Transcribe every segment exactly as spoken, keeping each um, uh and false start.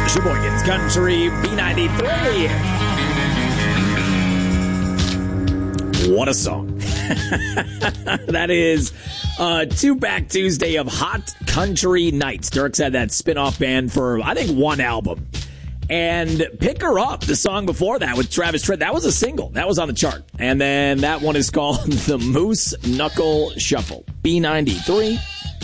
Sheboygan's Country B ninety-three. What a song. That is uh, Two-Pack Tuesday of Hot Country Nights. Dirks had that spin-off band for, I think, one album. And Pick Her Up, the song before that with Travis Tritt, that was a single. That was on the chart. And then that one is called the Moose Knuckle Shuffle. B ninety-three.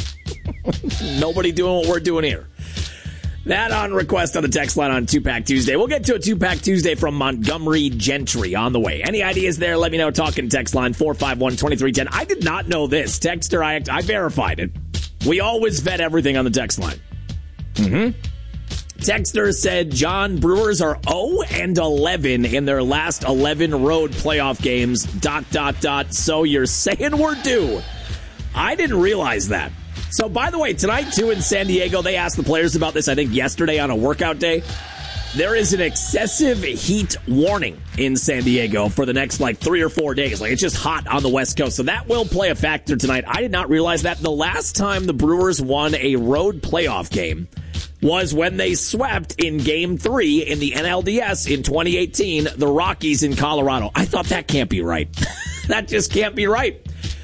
Nobody doing what we're doing here. That on request on the text line on Two-Pack Tuesday. We'll get to a Two-Pack Tuesday from Montgomery Gentry on the way. Any ideas there? Let me know. Talking text line four five one, two three one zero. I did not know this. Texter, I, I verified it. We always vet everything on the text line. Mm-hmm. Texter said John Brewers are oh and eleven in their last eleven road playoff games. Dot, dot, dot. So you're saying we're due. I didn't realize that. So, by the way, tonight, too, in San Diego, they asked the players about this, I think, yesterday on a workout day. There is an excessive heat warning in San Diego for the next, like, three or four days. Like, it's just hot on the West Coast. So that will play a factor tonight. I did not realize that. The last time the Brewers won a road playoff game was when they swept in Game three in the N L D S in twenty eighteen, the Rockies in Colorado. I thought that can't be right. That just can't be right.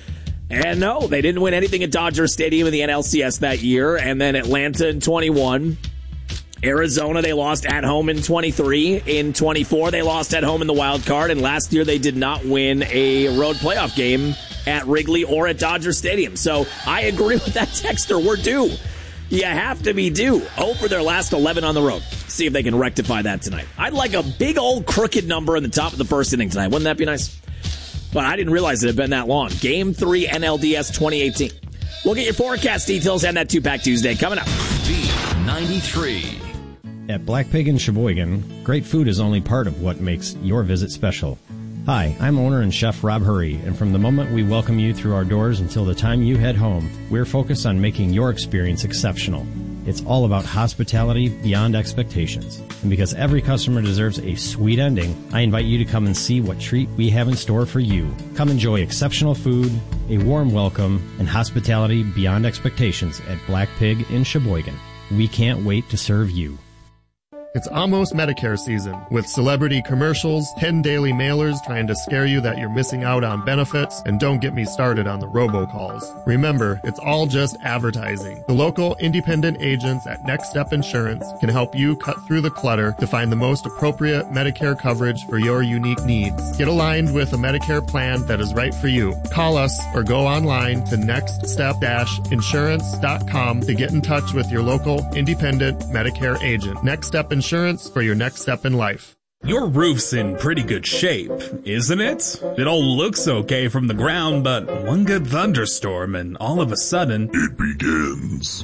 And no, they didn't win anything at Dodger Stadium in the N L C S that year. And then Atlanta in twenty-one. Arizona, they lost at home in twenty-three. In twenty-four, they lost at home in the wild card. And last year, they did not win a road playoff game at Wrigley or at Dodger Stadium. So I agree with that texter. We're due. You have to be due. Oh, for their last eleven on the road. See if they can rectify that tonight. I'd like a big old crooked number in the top of the first inning tonight. Wouldn't that be nice? But I didn't realize it had been that long. Game three N L D S twenty eighteen. We'll get your forecast details and that Two-Pack Tuesday coming up. B ninety-three. At Black Pig in Sheboygan, great food is only part of what makes your visit special. Hi, I'm owner and chef Rob Hurry, and from the moment we welcome you through our doors until the time you head home, we're focused on making your experience exceptional. It's all about hospitality beyond expectations. And because every customer deserves a sweet ending, I invite you to come and see what treat we have in store for you. Come enjoy exceptional food, a warm welcome, and hospitality beyond expectations at Black Pig in Sheboygan. We can't wait to serve you. It's almost Medicare season, with celebrity commercials, ten daily mailers trying to scare you that you're missing out on benefits, and don't get me started on the robocalls. Remember, it's all just advertising. The local independent agents at Next Step Insurance can help you cut through the clutter to find the most appropriate Medicare coverage for your unique needs. Get aligned with a Medicare plan that is right for you. Call us or go online to next step insurance dot com to get in touch with your local independent Medicare agent. Next Step Insurance. Insurance for your next step in life. Your roof's in pretty good shape, isn't it? It all looks okay from the ground, but one good thunderstorm and all of a sudden, it begins.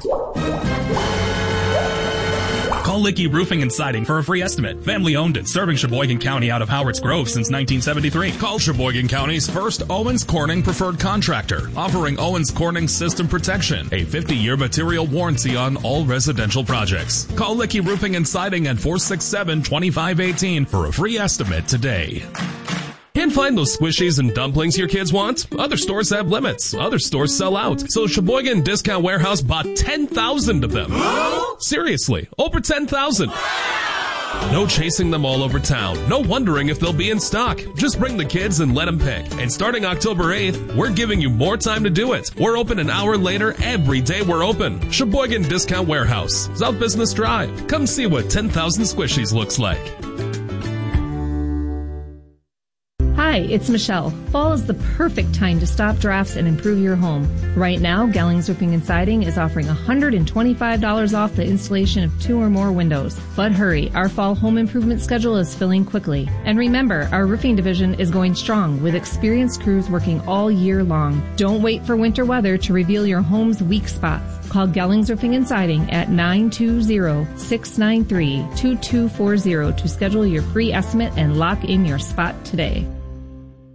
Call Licky Roofing and Siding for a free estimate. Family owned and serving Sheboygan County out of Howard's Grove since nineteen seventy-three. Call Sheboygan County's first Owens Corning preferred contractor, offering Owens Corning system protection, a fifty-year material warranty on all residential projects. Call Licky Roofing and Siding at four six seven, two five one eight for a free estimate today. Can't find those squishies and dumplings your kids want? Other stores have limits. Other stores sell out. So Sheboygan Discount Warehouse bought ten thousand of them. Seriously, over ten thousand. No chasing them all over town. No wondering if they'll be in stock. Just bring the kids and let them pick. And starting October eighth, we're giving you more time to do it. We're open an hour later every day we're open. Sheboygan Discount Warehouse, South Business Drive. Come see what ten thousand squishies looks like. Hi, it's Michelle. Fall is the perfect time to stop drafts and improve your home. Right now, Gellings Roofing and Siding is offering one hundred twenty-five dollars off the installation of two or more windows. But hurry, our fall home improvement schedule is filling quickly. And remember, our roofing division is going strong with experienced crews working all year long. Don't wait for winter weather to reveal your home's weak spots. Call Gellings Roofing and Siding at nine two zero, six nine three, two two four zero to schedule your free estimate and lock in your spot today. Are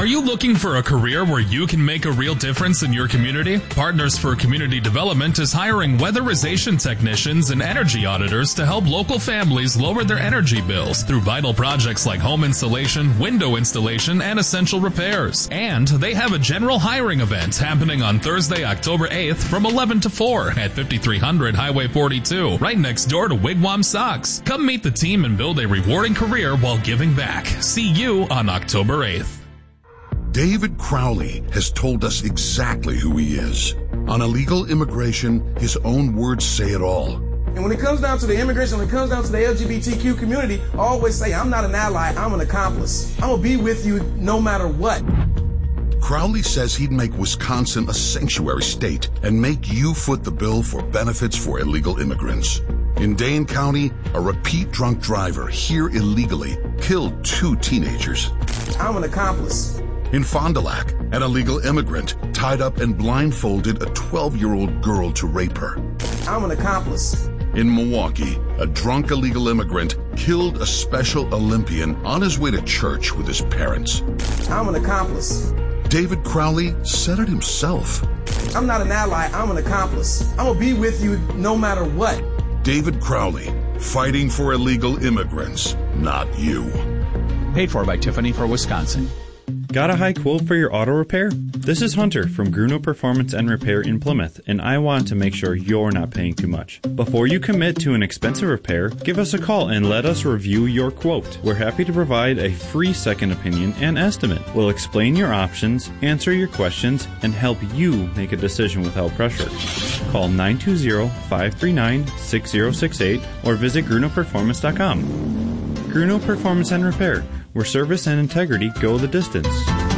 Are you looking for a career where you can make a real difference in your community? Partners for Community Development is hiring weatherization technicians and energy auditors to help local families lower their energy bills through vital projects like home installation, window installation, and essential repairs. And they have a general hiring event happening on Thursday, October eighth from eleven to four at fifty-three hundred Highway forty-two, right next door to Wigwam Socks. Come meet the team and build a rewarding career while giving back. See you on October eighth. David Crowley has told us exactly who he is. On illegal immigration, his own words say it all. And when it comes down to the immigration, when it comes down to the L G B T Q community, I always say, I'm not an ally, I'm an accomplice. I'm going to be with you no matter what. Crowley says he'd make Wisconsin a sanctuary state and make you foot the bill for benefits for illegal immigrants. In Dane County, a repeat drunk driver here illegally killed two teenagers. I'm an accomplice. In Fond du Lac, an illegal immigrant tied up and blindfolded a twelve-year-old girl to rape her. I'm an accomplice. In Milwaukee, a drunk illegal immigrant killed a Special Olympian on his way to church with his parents. I'm an accomplice. David Crowley said it himself. I'm not an ally, I'm an accomplice. I'm going to be with you no matter what. David Crowley, fighting for illegal immigrants, not you. Paid for by Tiffany for Wisconsin. Got a high quote for your auto repair? This is Hunter from Gruno Performance and Repair in Plymouth, and I want to make sure you're not paying too much. Before you commit to an expensive repair, give us a call and let us review your quote. We're happy to provide a free second opinion and estimate. We'll explain your options, answer your questions, and help you make a decision without pressure. Call nine two zero, five three nine, six zero six eight or visit gruno performance dot com. Gruno Performance and Repair, where service and integrity go the distance.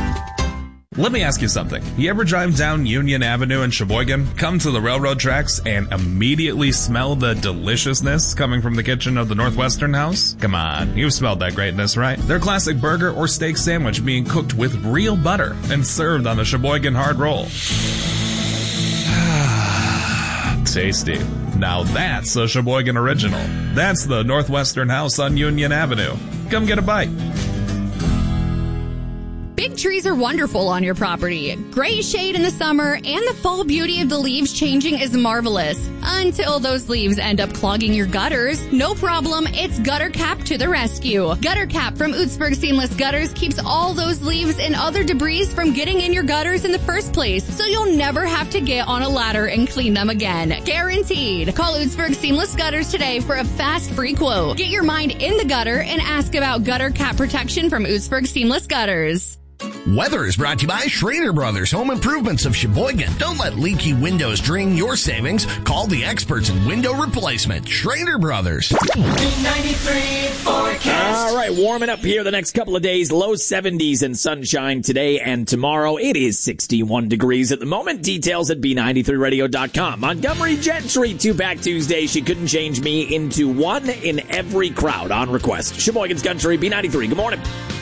Let me ask you something. You ever drive down Union Avenue in Sheboygan, come to the railroad tracks, and immediately smell the deliciousness coming from the kitchen of the Northwestern House? Come on, you've smelled that greatness, right? Their classic burger or steak sandwich being cooked with real butter and served on the Sheboygan hard roll. Tasty. Now that's a Sheboygan original. That's the Northwestern House on Union Avenue. Come get a bite. Big trees are wonderful on your property. Great shade in the summer, and the fall beauty of the leaves changing is marvelous. Until those leaves end up clogging your gutters. No problem, it's Gutter Cap to the rescue. Gutter Cap from Ootsburg Seamless Gutters keeps all those leaves and other debris from getting in your gutters in the first place, so you'll never have to get on a ladder and clean them again. Guaranteed. Call Ootsburg Seamless Gutters today for a fast free quote. Get your mind in the gutter and ask about Gutter Cap protection from Ootsburg Seamless Gutters. Weather is brought to you by Schrader Brothers Home Improvements of Sheboygan. Don't let leaky windows drain your savings. Call the experts in window replacement. Schrader Brothers. ninety-three forecast. All right, warming up here the next couple of days. Low seventies and sunshine today and tomorrow. It is sixty-one degrees at the moment. Details at B ninety-three radio dot com. Montgomery Gentry, two-pack Tuesday. She couldn't change me into one in every crowd on request. Sheboygan's Country, B ninety-three. Good morning.